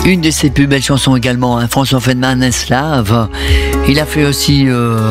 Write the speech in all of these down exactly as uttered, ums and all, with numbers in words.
une de ses plus belles chansons également, hein, François Feldman, Esclave. Il a fait aussi euh,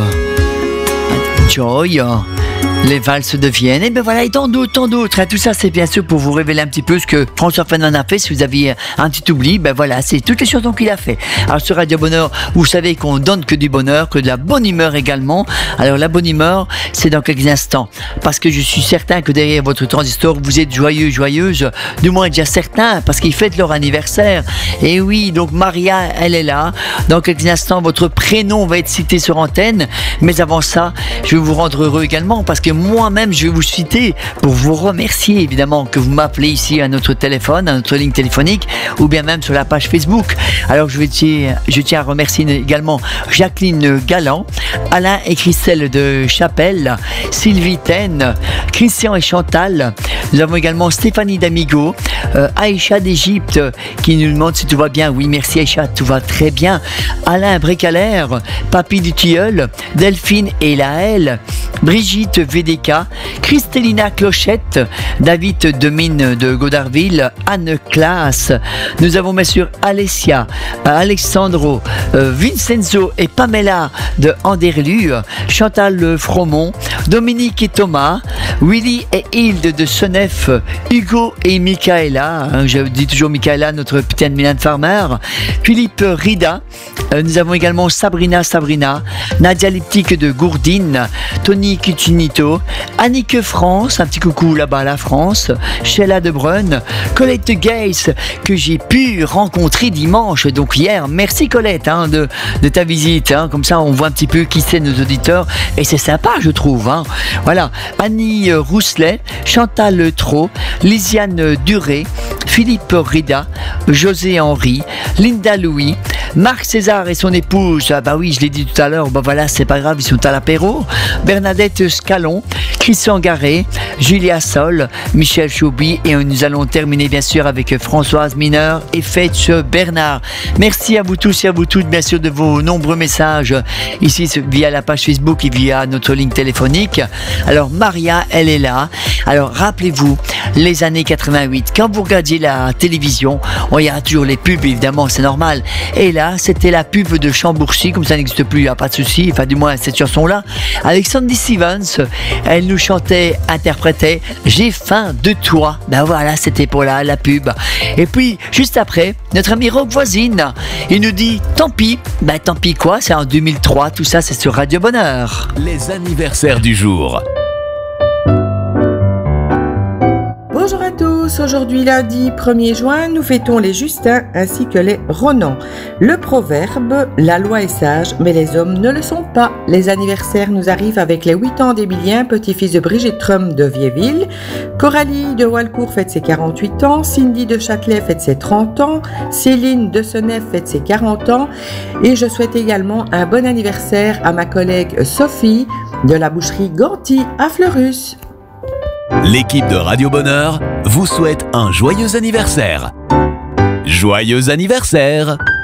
Joy, les valses de Vienne, et ben voilà, et tant d'autres, tant d'autres. Tout ça, c'est bien sûr pour vous révéler un petit peu ce que François Feldman a fait. Si vous aviez un petit oubli, ben voilà, c'est toutes les chansons qu'il a fait. Alors sur Radio Bonheur, vous savez qu'on donne que du bonheur, que de la bonne humeur également. Alors la bonne humeur, c'est dans quelques instants, parce que je suis certain que derrière votre transistor, vous êtes joyeux, joyeuse, du moins déjà certains, parce qu'ils fêtent leur anniversaire. Et oui, donc Maria, elle est là. Dans quelques instants, votre prénom va être cité sur antenne, mais avant ça, je vais vous rendre heureux également, parce que moi-même, je vais vous citer pour vous remercier, évidemment, que vous m'appelez ici à notre téléphone, à notre ligne téléphonique, ou bien même sur la page Facebook. Alors, je, vais tiens, je tiens à remercier également Jacqueline Galland, Alain et Christelle de Chapelle, Sylvie Ten, Christian et Chantal. Nous avons également Stéphanie d'Amigo, euh, Aïcha d'Égypte, qui nous demande si tout va bien. Oui, merci Aïcha, tout va très bien. Alain Brécalaire, Papy du Tilleul, Delphine et Laëlle, Brigitte V D K, Christelina Clochette, David Demine de Godarville, Anne Claas. Nous avons bien sûr Alessia, Alexandro, euh, Vincenzo et Pamela de Anderlu, Chantal Fromont, Dominique et Thomas, Willy et Hilde de Senef, Hugo et Michaela, hein, je dis toujours Michaela, notre petite Milan Farmer, Philippe Rida. Euh, nous avons également Sabrina Sabrina, Nadia Liptique de Gourdine, Tony Cucinito, Annick France, un petit coucou là-bas à la France, Sheila de Brunn, Colette Geiss, que j'ai pu rencontrer dimanche, donc hier. Merci Colette hein, de, de ta visite, hein, comme ça on voit un petit peu qui c'est nos auditeurs, et c'est sympa je trouve. Hein. Voilà, Annie Rousselet, Chantal Trot, Lisiane Duré, Philippe Rida, José Henry, Linda Louis, Marc César et son épouse, ah bah oui je l'ai dit tout à l'heure, bah voilà c'est pas grave, ils sont à l'apéro, Bernadette Scalon, Christian Garé, Julia Sol, Michel Chauby, et nous allons terminer bien sûr avec Françoise Mineur et Fetch Bernard. Merci à vous tous et à vous toutes bien sûr de vos nombreux messages ici via la page Facebook et via notre ligne téléphonique. Alors Maria elle est là, alors rappelez-vous les années quatre-vingt-huit, quand vous regardiez la télévision, on y a toujours les pubs évidemment, c'est normal, et là c'était la pub de Chambourcy, comme ça n'existe plus, il n'y a pas de souci, enfin du moins cette chanson là, avec Sandy Stevens, elle nous chantait, interprétait J'ai faim de toi, ben voilà c'était pour la, la pub. Et puis juste après, notre ami Rob Voisine, il nous dit tant pis, ben tant pis quoi, c'est en deux mille trois, tout ça c'est sur Radio Bonheur. Les anniversaires du jour. Bonjour à tous, aujourd'hui lundi premier juin, nous fêtons les Justins ainsi que les Ronan. Le proverbe, la loi est sage, mais les hommes ne le sont pas. Les anniversaires nous arrivent avec les huit ans d'Emilien, petit-fils de Brigitte Trum de Viéville. Coralie de Walcourt fête ses quarante-huit ans, Cindy de Châtelet fête ses trente ans, Céline de Senef fête ses quarante ans, et je souhaite également un bon anniversaire à ma collègue Sophie de la boucherie Ganty à Fleurus. L'équipe de Radio Bonheur vous souhaite un joyeux anniversaire. Joyeux anniversaire!